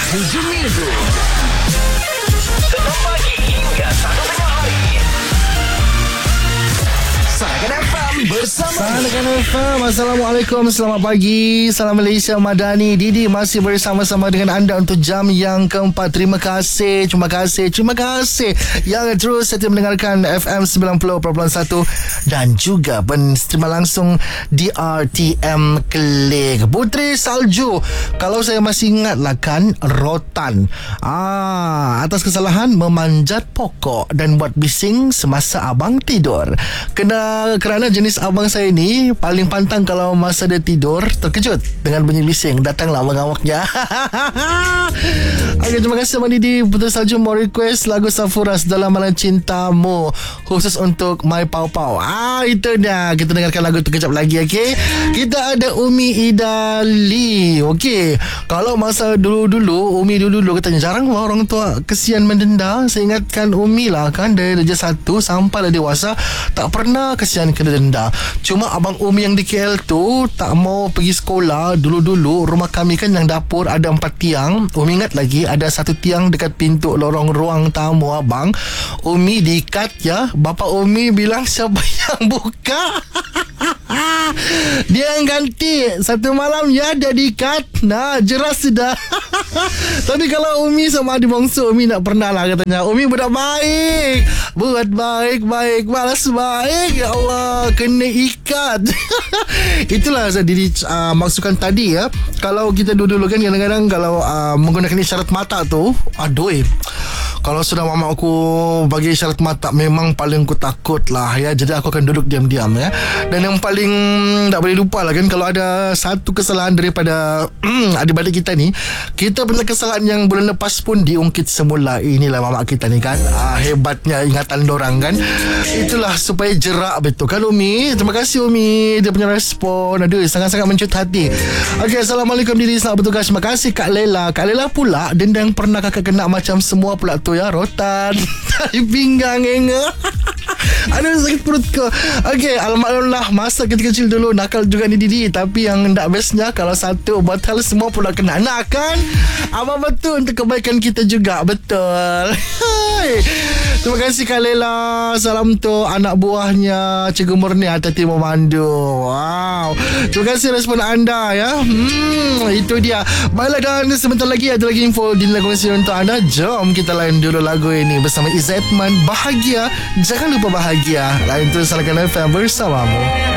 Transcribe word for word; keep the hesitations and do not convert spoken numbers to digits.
tujuh minggu enam pagi hingga satu tengah hari. Sahaja F M bersama Sahaja F M. Assalamualaikum, selamat pagi. Salam Malaysia Madani. Didi masih bersama-sama dengan anda untuk jam yang keempat. Terima kasih, terima kasih, terima kasih yang terus setia mendengarkan F M sembilan puluh perpuluhan satu dan juga berterima langsung di R T M Klik. Putri Salju, kalau saya masih ingat lah kan, rotan ah, atas kesalahan memanjat pokok dan buat bising semasa abang tidur. Kena Kerana jenis abang saya ni paling pantang kalau masa dia tidur terkejut dengan bunyi bising. Datanglah abang awaknya. Okay, terima kasih Abang Didi. Putri Salju mau request lagu Safuras Dalam Malam Cintamu, khusus untuk My Pau Pau. Ah, itu dia. Kita dengarkan lagu tu kejap lagi, okay? Kita ada Umi Idali. Okay, kalau masa dulu-dulu, Umi dulu-dulu katanya jarang orang tua kesian mendenda. Saya ingatkan Umi lah kan, dari darjah satu sampai dewasa tak pernah kesian kena denda. Cuma abang Umi yang di K L tu tak mau pergi sekolah. Dulu-dulu rumah kami kan yang dapur ada empat tiang. Umi ingat lagi ada satu tiang dekat pintu lorong ruang tamu abang. Umi diikat ya. Bapa Umi bilang siapa yang buka? Dia yang ganti. Satu malam ya dia diikat. Nah, jelas sudah. Tapi kalau Umi sama adik bongsu, Umi tak pernah lah katanya. Umi budak baik, buat baik-baik, balas baik. Ya Allah, kena ikat. Itulah saya diri uh, maksudkan tadi ya. Kalau kita dulu-dulu kan kadang-kadang kalau uh, menggunakan isyarat mata tu, aduh, kalau sudah mama aku bagi isyarat mata, memang paling aku takut lah ya. Jadi aku akan duduk diam-diam ya. Dan yang paling tak boleh lupa lah kan, kalau ada satu kesalahan daripada adik-adik kita ni, kita pernah kesalahan yang bulan lepas pun diungkit semula. Inilah mama kita ni kan, ah, hebatnya ingatan dorang kan. Itulah supaya jerak betul kan Umi. Terima kasih Umi, dia punya respon. Aduh, sangat-sangat mencut hati. Okey, Assalamualaikum Didi, selamat bertugas. Terima kasih Kak Lela. Kak Lela pula, denda yang pernah kakak kena macam semua pula tu ya, rotan dari pinggang enga. Aduh, sakit perut ke. Okey, alhamdulillah masa kecil-kecil dulu nakal juga ni Didi. Tapi yang tak bestnya kalau satu batal semua pula kena. Nak kan? Abang betul untuk kebaikan kita juga. Betul. Terima kasih Kak Lela. Salam tu anak buahnya Cikgu Murni Atas Timur Mandu. Wow, terima kasih respon anda ya. Hmm, itu dia. Baiklah, dan sebentar lagi ada lagi info di lagu untuk anda. Jom kita lain dulu lagu ini bersama Izzatman, Bahagia. Jangan lupa bahagia. Lain tu Salahkan F M bersamamu.